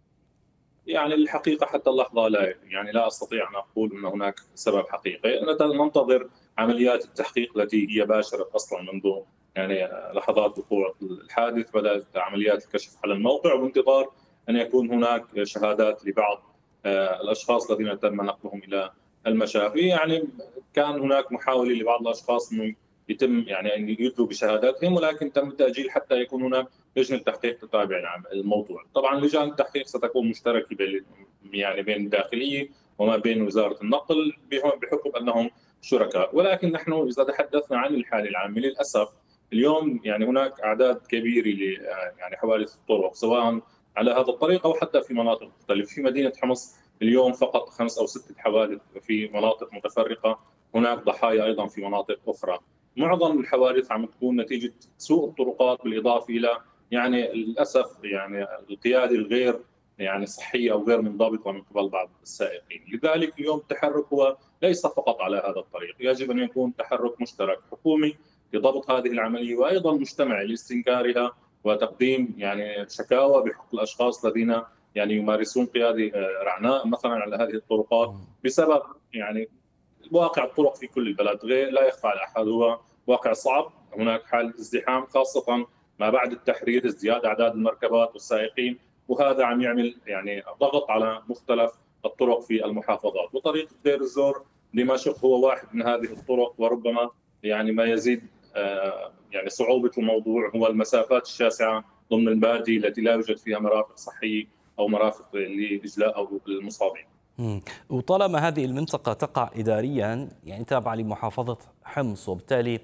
يعني الحقيقه حتى اللحظه لا يعني لا استطيع ان اقول ان هناك سبب حقيقي، ننتظر عمليات التحقيق التي هي باشرت اصلا منذ يعني لحظات وقوع الحادث. بدات عمليات الكشف على الموقع، وبانتظار ان يكون هناك شهادات لبعض الاشخاص الذين تم نقلهم الى المشافي. يعني كان هناك محاوله لبعض الاشخاص انه يتم يعني ان يدلوا بشهاداتهم، ولكن تم التاجيل حتى يكون هناك لجنه تحقيق تتابع الموضوع. طبعا لجان التحقيق ستكون مشتركه بين يعني بين الداخليه وما بين وزاره النقل بحكم انهم شركاء، ولكن نحن اذا تحدثنا عن الحاله العامه للاسف اليوم يعني هناك اعداد كبيره ل يعني حوادث الطرق، سواء على هذا الطريق او حتى في مناطق مختلفه. في مدينه حمص اليوم فقط خمس او ست حوادث في مناطق متفرقه، هناك ضحايا ايضا في مناطق اخرى. معظم الحوادث عم تكون نتيجه سوء الطرقات، بالاضافه الى يعني للاسف يعني القياده الغير يعني صحيه او غير منضبطه من قبل بعض السائقين. لذلك اليوم التحرك هو ليس فقط على هذا الطريق، يجب ان يكون تحرك مشترك حكومي لضبط هذه العمليه، وايضا مجتمعي لاستنكارها وتقديم يعني شكاوى بحق الاشخاص الذين يعني يمارسون قياده رعناء مثلا على هذه الطرقات، بسبب يعني واقع الطرق في كل البلد غير لا يخفى على احد، هو واقع صعب. هناك حاله ازدحام خاصه ما بعد التحرير، ازدياد اعداد المركبات والسائقين، وهذا عم يعمل يعني ضغط على مختلف الطرق في المحافظات. وطريق دير الزور دمشق هو واحد من هذه الطرق، وربما يعني ما يزيد يعني صعوبه الموضوع هو المسافات الشاسعه ضمن الباديه التي لا يوجد فيها مرافق صحيه او مرافق لاجلاء او المصابين. وطالما هذه المنطقة تقع إداريا يعني تابعة لمحافظة حمص، وبالتالي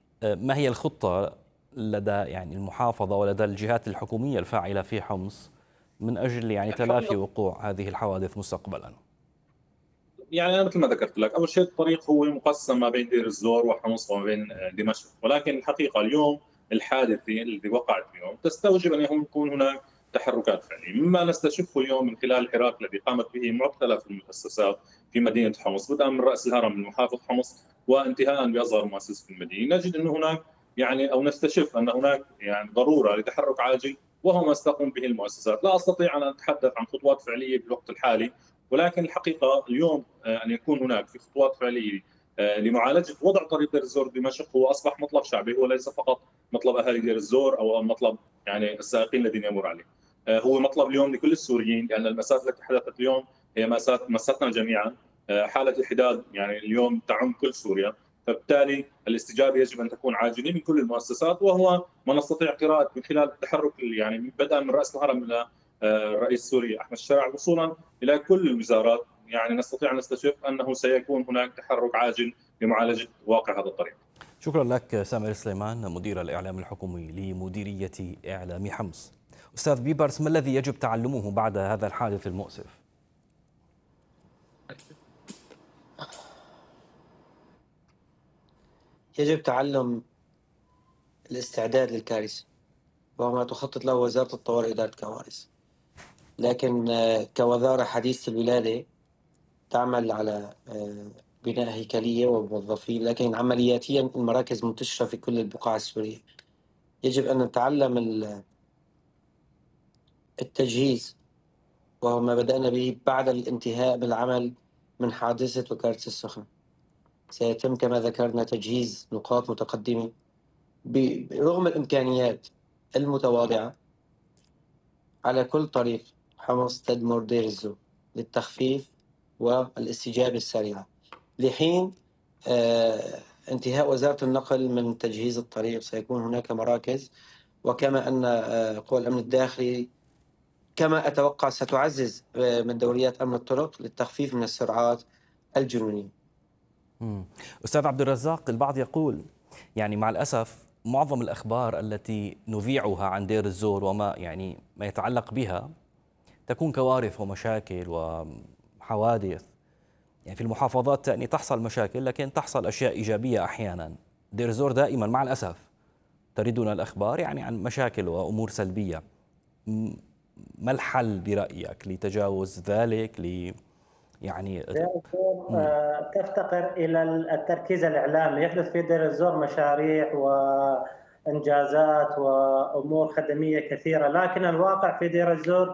ما هي الخطة لدى يعني المحافظة ولدى الجهات الحكومية الفاعلة في حمص من أجل يعني تلافي وقوع هذه الحوادث مستقبلا؟ يعني أنا مثل ما ذكرت لك، أول شيء الطريق هو مقسم ما بين دير الزور وحمص وما بين دمشق، ولكن الحقيقة اليوم الحادثة اللي وقعت اليوم تستوجب أن يكون هناك تحركات فعليه، مما نستشفه اليوم من خلال الحراك الذي قامت به مختلف المؤسسات في مدينه حمص، بدءا من راس الهرم من محافظ حمص وانتهاء باصغر مؤسسه في المدينه. نجد انه هناك يعني او نستشف ان هناك يعني ضروره لتحرك عاجل، وهو ما ستقوم به المؤسسات. لا استطيع ان اتحدث عن خطوات فعليه بالوقت الحالي، ولكن الحقيقه اليوم ان يكون هناك في خطوات فعليه لمعالجه وضع طريق دير الزور دمشق هو اصبح مطلب شعبي، هو ليس فقط مطلب اهالي دير الزور او مطلب يعني السائقين الذين يمر عليه، هو مطلب اليوم لكل السوريين، لان المسافه التي حدثت اليوم هي مسات مستنا جميعا. حاله الحداد يعني اليوم تعم كل سوريا، فبالتالي الاستجابه يجب ان تكون عاجله من كل المؤسسات، وهو ما نستطيع قراءه من خلال التحرك يعني بدءا من راس الهرم الى الرئيس السوري احمد الشرع وصولا الى كل الوزارات. يعني نستطيع ان نستشف انه سيكون هناك تحرك عاجل لمعالجه واقع هذا الطريق. شكرا لك سامر سليمان، مدير الاعلام الحكومي لمديريه اعلام حمص. أستاذ بيبرس، ما الذي يجب تعلمه بعد هذا الحادث المؤسف؟ يجب تعلم الاستعداد للكارثة، وهو ما تخطط له وزارة الطوارئ إدارة الكوارث. لكن كوزارة حديثة الولادة تعمل على بناء هيكلية وموظفين، لكن عملياتيا المراكز منتشرة في كل البقاع السورية. يجب أن نتعلم التجهيز، وهو ما بدأنا به بعد الانتهاء بالعمل من حادثة وكالة السخنة. سيتم كما ذكرنا تجهيز نقاط متقدمة برغم الإمكانيات المتواضعة على كل طريق حمص تدمر دير الزور للتخفيف والاستجابة السريعة. لحين آه انتهاء وزارة النقل من تجهيز الطريق سيكون هناك مراكز، وكما أن آه قوى الأمن الداخلي كما أتوقع ستعزز آه من دوريات أمن الطرق للتخفيف من السرعات الجنونية. أستاذ عبد الرزاق، البعض يقول يعني مع الأسف معظم الأخبار التي نذيعها عن دير الزور وما يعني ما يتعلق بها تكون كوارث ومشاكل وحوادث. يعني في المحافظات يعني تحصل مشاكل لكن تحصل أشياء إيجابية أحيانا. دير الزور دائما مع الأسف تردنا الأخبار يعني عن مشاكل وأمور سلبية. ما الحل برأيك لتجاوز ذلك؟ ل يعني دير الزور آه تفتقر إلى التركيز الإعلامي. يحدث في دير الزور مشاريع وإنجازات وأمور خدمية كثيرة، لكن الواقع في دير الزور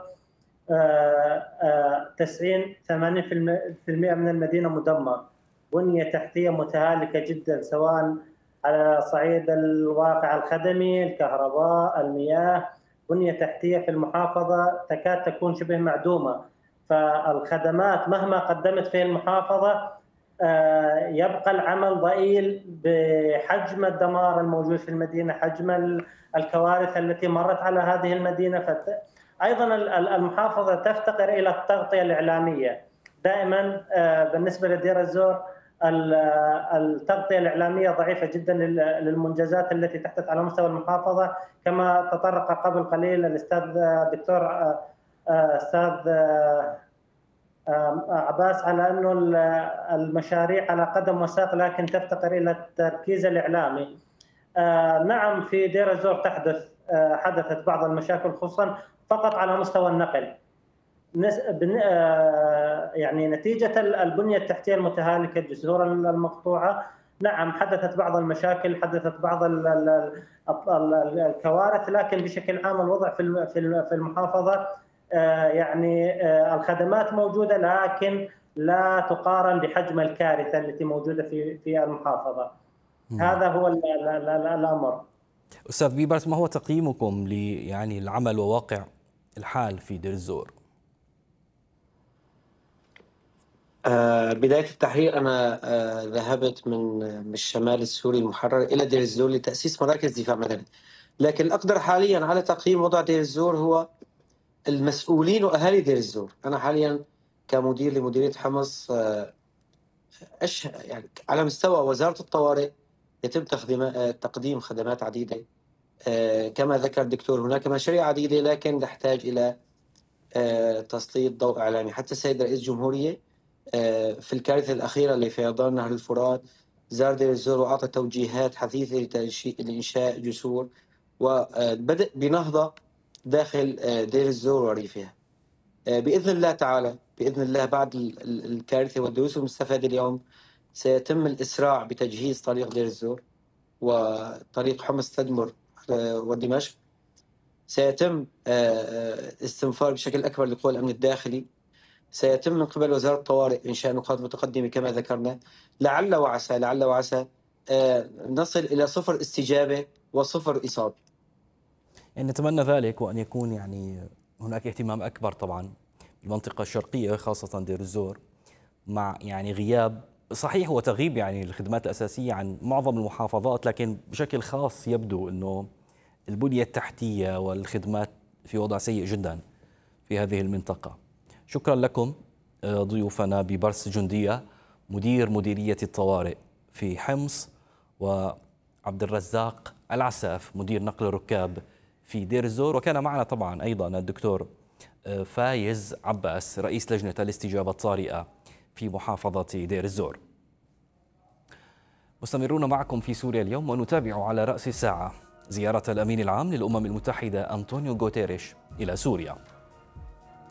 تسعين ثمانين بالمئة من المدينة مدمر، بنية تحتية متهالكة جدا، سواء على صعيد الواقع الخدمي، الكهرباء، المياه. بنية تحتية في المحافظة تكاد تكون شبه معدومة. فالخدمات مهما قدمت في المحافظة يبقى العمل ضئيل بحجم الدمار الموجود في المدينة، حجم الكوارث التي مرت على هذه المدينة. فت... أيضا المحافظة تفتقر إلى التغطية الإعلامية. دائما بالنسبة لدير الزور التغطية الإعلامية ضعيفة جدا للمنجزات التي تحدث على مستوى المحافظة، كما تطرق قبل قليل الأستاذ الدكتور أستاذ عباس على أنه المشاريع على قدم وساق لكن تفتقر إلى التركيز الإعلامي. نعم في دير الزور تحدث حدثت بعض المشاكل خصوصا فقط على مستوى النقل، يعني نتيجة البنية التحتية المتهالكة، الجسور المقطوعة. نعم حدثت بعض المشاكل، حدثت بعض الكوارث، لكن بشكل عام الوضع في المحافظة يعني الخدمات موجودة لكن لا تقارن بحجم الكارثة التي موجودة في في المحافظة. هذا هو الأمر. أستاذ بيبرس، ما هو تقييمكم ل يعني العمل وواقع الحال في دير الزور؟ آه بداية التحرير أنا آه ذهبت من من الشمال السوري المحرر إلى دير الزور لتأسيس مراكز دفاع مدني، لكن الأقدر حاليا على تقييم وضع دير الزور هو المسؤولين وأهالي دير الزور. أنا حاليا كمدير لمديرية حمص آه أش يعني على مستوى وزارة الطوارئ يتم تقديم خدمات عديدة. آه كما ذكر الدكتور هناك مشاريع عديدة، لكن نحتاج إلى آه تسليط ضوء إعلامي. حتى السيد رئيس الجمهورية آه في الكارثة الأخيرة لفيضان نهر الفرات زار دير الزور وأعطى توجيهات حثيثة لإنشاء جسور وبدأ بنهضة داخل آه دير الزور وريفها. آه بإذن الله تعالى، بإذن الله بعد الكارثة والدروس المستفادة اليوم سيتم الإسراع بتجهيز طريق دير الزور وطريق حمص تدمر ودمشق. سيتم استنفار بشكل أكبر لقوى الأمن الداخلي. سيتم من قبل وزارة الطوارئ إنشاء نقاط متقدمة كما ذكرنا. لعل وعسى لعل وعسى نصل إلى صفر استجابة وصفر إصابة. يعني نتمنى ذلك، وأن يكون يعني هناك اهتمام أكبر طبعا بالمنطقة الشرقية خاصة دير الزور، مع يعني غياب صحيح وتغيب يعني الخدمات الأساسية عن معظم المحافظات، لكن بشكل خاص يبدو أنه البنية التحتية والخدمات في وضع سيء جدا في هذه المنطقة. شكرا لكم ضيوفنا بيبرس جندية مدير مديرية الطوارئ في حمص، وعبد الرزاق العساف مدير نقل الركاب في دير الزور، وكان معنا طبعا أيضا الدكتور فايز عباس رئيس لجنة الاستجابة الطارئة في محافظة دير الزور. مستمرون معكم في سوريا اليوم، ونتابع على رأس الساعة زيارة الأمين العام للأمم المتحدة أنطونيو غوتيريش إلى سوريا.